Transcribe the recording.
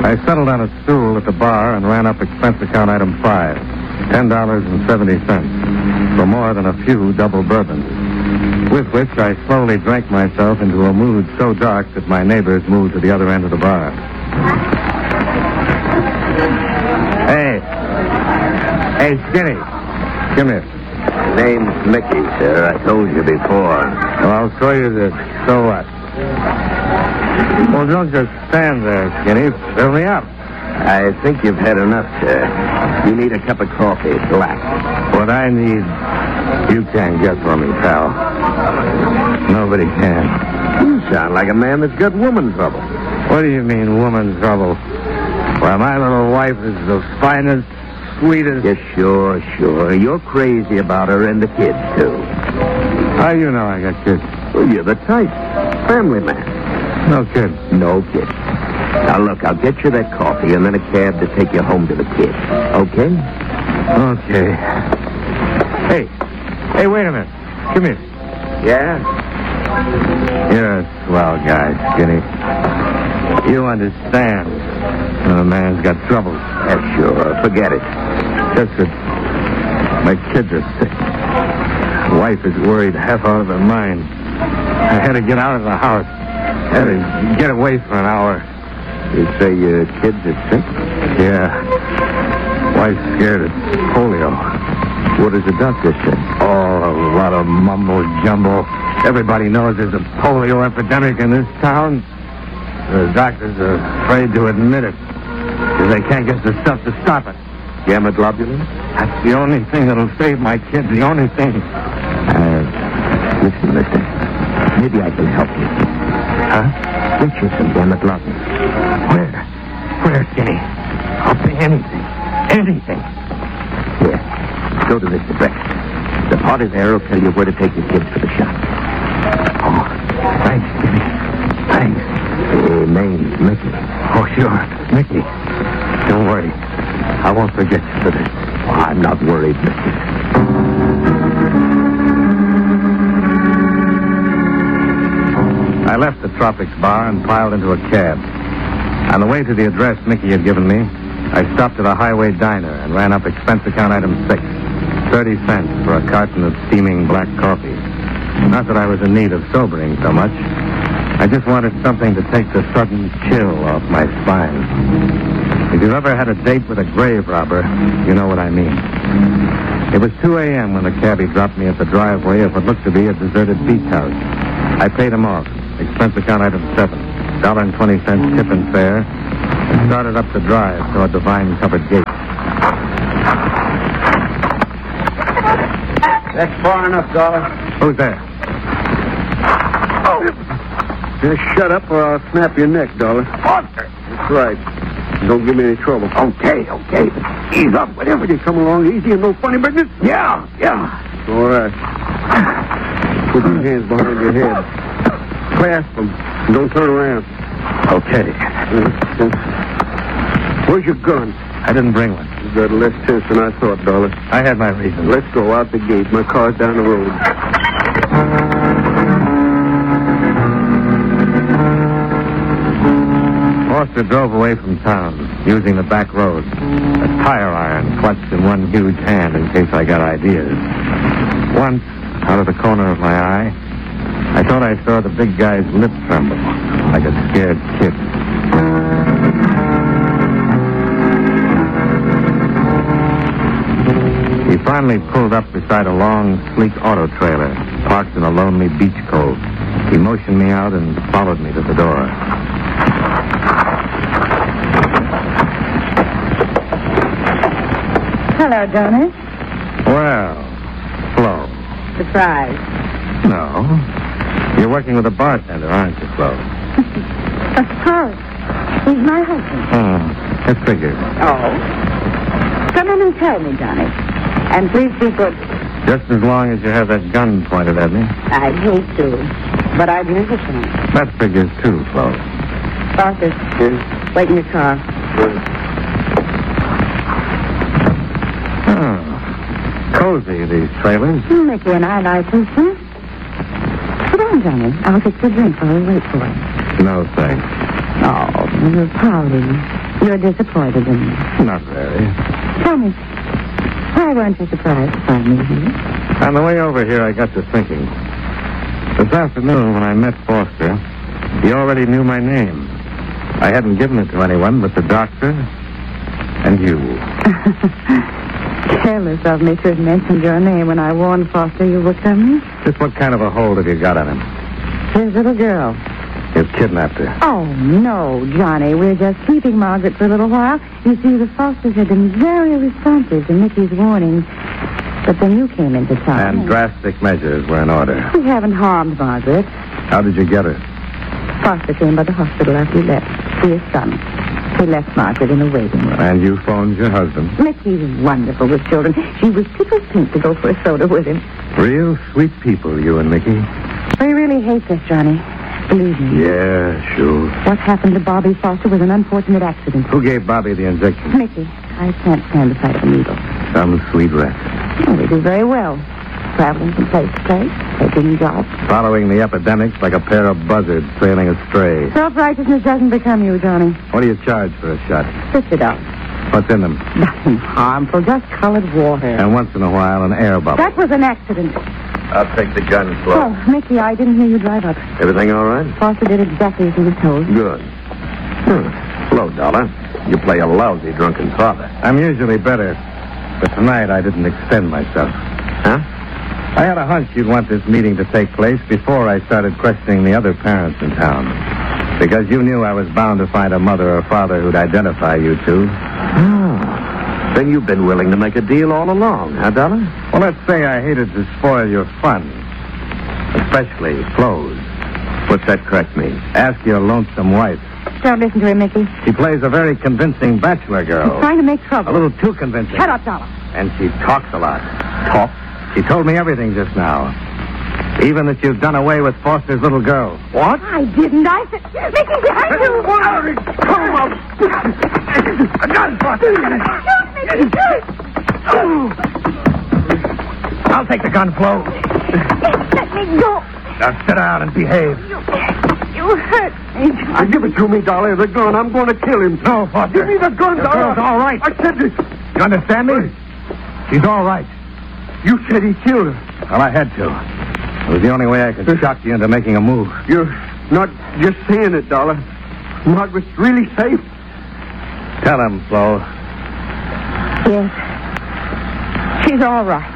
I settled on a stool at the bar and ran up expense account item 5, $10.70, for more than a few double bourbons, with which I slowly drank myself into a mood so dark that my neighbors moved to the other end of the bar. Hey, Skinny, come here. Name's Mickey, sir. I told you before. Well, I'll show you this. So what? Well, don't just stand there, Skinny. Fill me up. I think you've had enough, sir. You need a cup of coffee, black. What I need, you can't get for me, pal. Nobody can. You sound like a man that's got woman trouble. What do you mean, woman trouble? Well, my little wife is the finest, sweetest... Yes, sure. You're crazy about her and the kids, too. How do you know I got kids? Well, you're the type. Family man. No kid. No kid. Now, look, I'll get you that coffee and then a cab to take you home to the kids. Okay? Okay. Hey, wait a minute. Come here. Yeah? You're a swell guy, Skinny. You understand when a man's got trouble. Yeah, sure. Forget it. Just that my kids are sick. My wife is worried half out of her mind. I had to get out of the house. I had to get away for an hour. You say your kids are sick? Yeah. Wife's scared of polio. What does the doctor say? Oh, a lot of mumbo-jumbo. Everybody knows there's a polio epidemic in this town. The doctors are afraid to admit it because they can't get the stuff to stop it. Gamma globulin? That's the only thing that'll save my kids, the only thing. Listen, mister. Maybe I can help you. Huh? Get you some gamma globulin. Where, Skinny? I'll pay anything. Anything. Here. Go to Mr. Beck. The party there will tell you where to take your kids for the shot. Oh, thanks, Skinny. Thanks. Name's Mickey. Oh, sure. Mickey. Don't worry. I won't forget you for this. Oh, I'm not worried, mister. I left the Tropics bar and piled into a cab. On the way to the address Mickey had given me, I stopped at a highway diner and ran up expense account item 6, 30 cents for a carton of steaming black coffee. Not that I was in need of sobering so much. I just wanted something to take the sudden chill off my spine. If you've ever had a date with a grave robber, you know what I mean. It was 2 a.m. when the cabbie dropped me at the driveway of what looked to be a deserted beach house. I paid him off, expense account item 7, $1.20 tip and fare, and started up the drive toward the vine-covered gate. That's far enough, dollar. Who's there? Just shut up or I'll snap your neck, dollar. Foster! That's right. Don't give me any trouble. Okay. Ease up. Whenever you come along easy and no funny business. Yeah. All right. Put your hands behind your head. Clasp them. Don't turn around. Okay. Where's your gun? I didn't bring one. You got less sense than I thought, dollar. I had my reasons. Let's go out the gate. My car's down the road. Foster drove away from town, using the back road. A tire iron clutched in one huge hand in case I got ideas. Once, out of the corner of my eye, I thought I saw the big guy's lip tremble, like a scared kid. He finally pulled up beside a long, sleek auto trailer, parked in a lonely beach cove. He motioned me out and followed me to the door. Hello, Jonas. Well, Flo. Surprise. No. You're working with a bartender, aren't you, Flo? Of course. He's my husband. That figures. Oh? Come in and tell me, Johnny. And please be good. Just as long as you have that gun pointed at me. I'd hate to, but I'd never chance. That figures, too, Flo. Foster, wait in your car. Cozy, these trailers. Mickey and I like to, sir. Sit down, Johnny. I'll fix a drink while we wait for it. No, thanks. Oh, you're pouting. You're disappointed in me. Not very. Tell me, why weren't you surprised to find me here? On the way over here, I got to thinking. This afternoon, when I met Foster, he already knew my name. I hadn't given it to anyone but the doctor and you. Careless of me to have mentioned your name when I warned Foster you were coming. Just what kind of a hold have you got on him? His little girl. You've kidnapped her. Oh, no, Johnny. We're just keeping Margaret for a little while. You see, the Fosters have been very responsive to Mickey's warnings. But then you came into town. And drastic measures were in order. We haven't harmed Margaret. How did you get her? Foster came by the hospital after he left. See his son. He left Margaret in the waiting room. And you phoned your husband? Mickey's wonderful with children. She was tickled pink to go for a soda with him. Real sweet people, you and Mickey. He really hates us, Johnny. Believe me. Yeah, sure. What happened to Bobby Foster was an unfortunate accident. Who gave Bobby the injection? Mickey. I can't stand the sight of a needle. Some sweet wretch. Oh, we do very well. Traveling from place to place, taking jobs. Following the epidemics like a pair of buzzards sailing astray. Self-righteousness doesn't become you, Johnny. What do you charge for a shot? $50. What's in them? Nothing harmful, just colored water. And once in a while, an air bubble. That was an accident. I'll take the gun, Flo. Oh, Mickey, I didn't hear you drive up. Everything all right? Foster did exactly as he was told. Good. Hello, Dollar. You play a lousy drunken father. I'm usually better, but tonight I didn't extend myself. Huh? I had a hunch you'd want this meeting to take place before I started questioning the other parents in town. Because you knew I was bound to find a mother or father who'd identify you two. Oh. Then you've been willing to make a deal all along, huh, Dollar? Well, let's say I hated to spoil your fun. Especially Flo's. What's that correct mean? Ask your lonesome wife. Don't listen to him, Mickey. She plays a very convincing bachelor girl. He's trying to make trouble. A little too convincing. Shut up, Dollar. And she talks a lot. Talk? She told me everything just now. Even that you've done away with Foster's little girl. What? I didn't. I said, Mickey, behind you. Come on. A gun, Foster. Shoot, Mickey, shoot. I'll take the gun, Flo. Let me go. Now sit down and behave. You hurt me, Johnny. Give it to me, Dollar. The gun. I'm going to kill him. No, Foster. Give me the gun, The Dollar. girl's all right. I said this. You understand me? She's all right. You said he killed her. Well, I had to. It was the only way I could shock you into making a move. You're not just saying it, Dollar. Margaret's really safe. Tell him, Flo. Yes. She's all right.